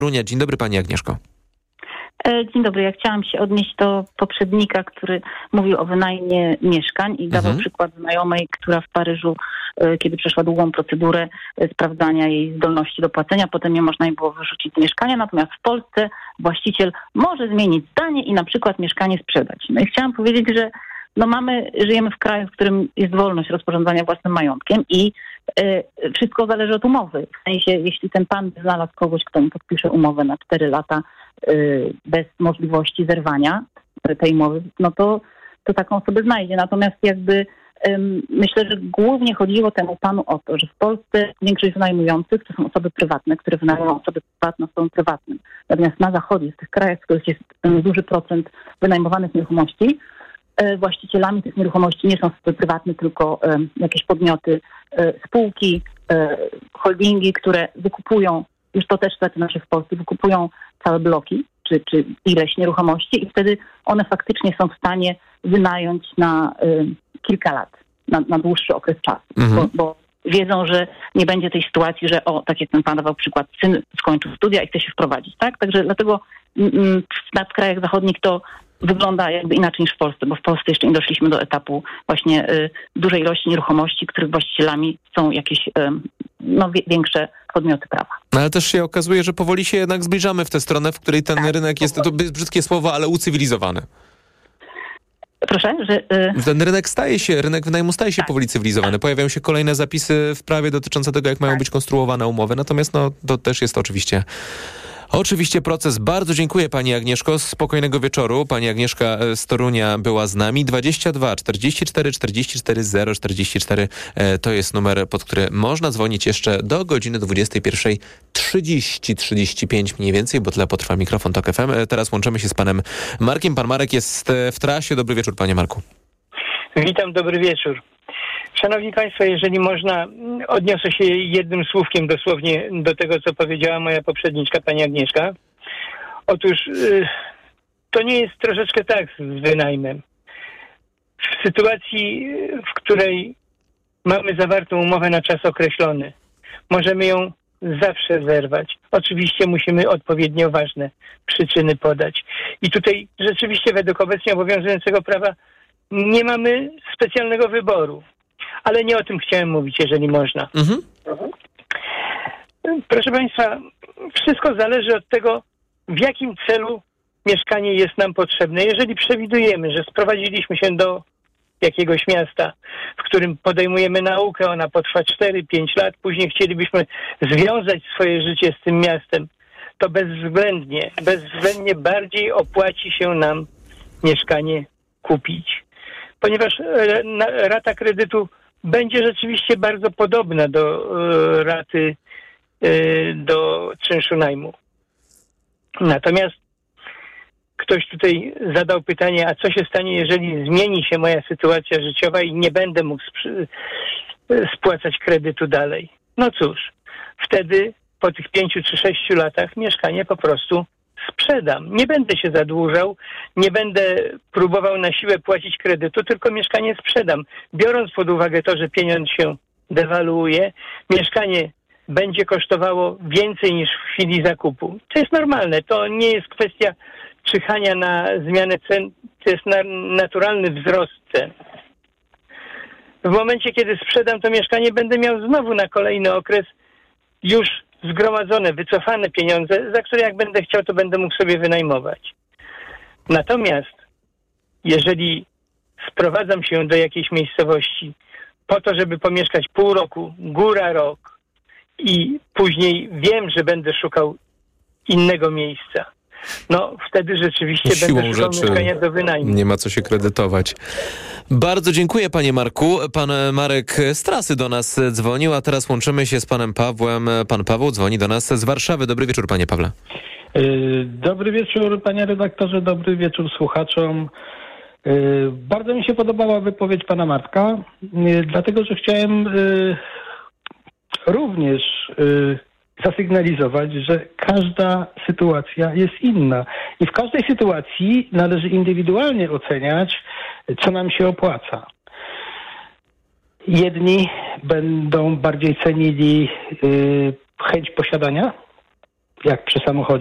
Torunia. Dzień dobry, pani Agnieszko. Dzień dobry. Ja chciałam się odnieść do poprzednika, który mówił o wynajmie mieszkań i dawał przykład znajomej, która w Paryżu, kiedy przeszła długą procedurę sprawdzania jej zdolności do płacenia, potem nie można jej było wyrzucić z mieszkania, natomiast w Polsce właściciel może zmienić zdanie i na przykład mieszkanie sprzedać. No i chciałam powiedzieć, że żyjemy w kraju, w którym jest wolność rozporządzania własnym majątkiem i wszystko zależy od umowy. W sensie, jeśli ten pan znalazł kogoś, kto mu podpisze umowę na 4 lata bez możliwości zerwania tej umowy, no to taką osobę znajdzie. Natomiast myślę, że głównie chodziło temu panu o to, że w Polsce większość wynajmujących to są osoby prywatne, które wynajmują osoby prywatne osobom prywatnym. Natomiast na zachodzie, w tych krajach, w których jest duży procent wynajmowanych nieruchomości, właścicielami tych nieruchomości nie są osoby prywatne, tylko jakieś podmioty, spółki, holdingi, które wykupują, już to też zaczyna się w Polsce, wykupują całe bloki czy ileś nieruchomości i wtedy one faktycznie są w stanie wynająć na kilka lat, na dłuższy okres czasu, bo wiedzą, że nie będzie tej sytuacji, że tak jak ten pan dawał przykład, syn skończył studia i chce się wprowadzić, tak? Także dlatego w krajach zachodnich to wygląda jakby inaczej niż w Polsce, bo w Polsce jeszcze nie doszliśmy do etapu właśnie dużej ilości nieruchomości, których właścicielami są jakieś większe podmioty prawa. No ale też się okazuje, że powoli się jednak zbliżamy w tę stronę, w której ten rynek jest, to jest brzydkie słowo, ale ucywilizowany. Proszę, że... Ten rynek wynajmu staje się powoli cywilizowany. Pojawiają się kolejne zapisy w prawie dotyczące tego, jak mają być konstruowane umowy. Natomiast to też jest oczywiście proces. Bardzo dziękuję pani Agnieszko. Spokojnego wieczoru. Pani Agnieszka z Torunia była z nami. 22 44 44 044 to jest numer, pod który można dzwonić jeszcze do godziny 21:30-35 mniej więcej, bo tyle potrwa mikrofon TOK FM. Teraz łączymy się z panem Markiem. Pan Marek jest w trasie. Dobry wieczór, panie Marku. Witam, dobry wieczór. Szanowni Państwo, jeżeli można, odniosę się jednym słówkiem dosłownie do tego, co powiedziała moja poprzedniczka, pani Agnieszka. Otóż to nie jest troszeczkę tak z wynajmem. W sytuacji, w której mamy zawartą umowę na czas określony, możemy ją zawsze zerwać. Oczywiście musimy odpowiednio ważne przyczyny podać. I tutaj rzeczywiście według obecnie obowiązującego prawa nie mamy specjalnego wyboru. Ale nie o tym chciałem mówić, jeżeli można. Proszę Państwa, wszystko zależy od tego, w jakim celu mieszkanie jest nam potrzebne. Jeżeli przewidujemy, że sprowadziliśmy się do jakiegoś miasta, w którym podejmujemy naukę, ona potrwa 4-5 lat, później chcielibyśmy związać swoje życie z tym miastem, to bezwzględnie bardziej opłaci się nam mieszkanie kupić. Ponieważ rata kredytu będzie rzeczywiście bardzo podobna do raty do czynszu najmu. Natomiast ktoś tutaj zadał pytanie, a co się stanie, jeżeli zmieni się moja sytuacja życiowa i nie będę mógł spłacać kredytu dalej? No cóż, wtedy po tych 5 czy 6 latach mieszkanie po prostu sprzedam. Nie będę się zadłużał, nie będę próbował na siłę płacić kredytu, tylko mieszkanie sprzedam. Biorąc pod uwagę to, że pieniądz się dewaluuje, mieszkanie będzie kosztowało więcej niż w chwili zakupu. To jest normalne, to nie jest kwestia czyhania na zmianę cen, to jest naturalny wzrost cen. W momencie, kiedy sprzedam to mieszkanie, będę miał znowu na kolejny okres już zgromadzone, wycofane pieniądze, za które jak będę chciał, to będę mógł sobie wynajmować. Natomiast jeżeli sprowadzam się do jakiejś miejscowości po to, żeby pomieszkać pół roku, góra rok i później wiem, że będę szukał innego miejsca, no wtedy rzeczywiście będę szukał mieszkania do wynajmu. Nie ma co się kredytować. Bardzo dziękuję, panie Marku. Pan Marek z trasy do nas dzwonił, a teraz łączymy się z panem Pawłem. Pan Paweł dzwoni do nas z Warszawy. Dobry wieczór, panie Pawle. Dobry wieczór, panie redaktorze, dobry wieczór słuchaczom. Bardzo mi się podobała wypowiedź pana Marka, dlatego że chciałem również zasygnalizować, że każda sytuacja jest inna i w każdej sytuacji należy indywidualnie oceniać, co nam się opłaca. Jedni będą bardziej cenili chęć posiadania, jak przy samochodzie.